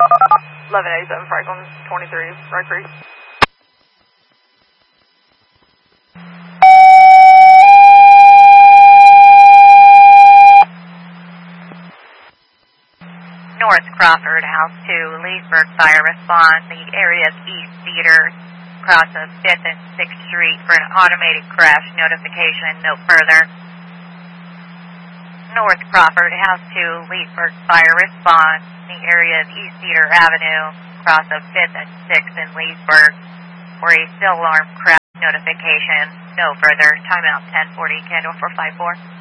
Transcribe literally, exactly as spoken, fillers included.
eleven eighty-seven Franklin, twenty-three, Rock Creek. North Crawford, House two, Leesburg Fire Response. The area of East Cedar, cross of fifth and sixth Street for an automated crash notification, no further. North Crawford, House two, Leesburg Fire Response. The area of East Cedar Avenue, cross of fifth and sixth in Leesburg for a still alarm crash notification, no further. Timeout ten forty, Candle four five four.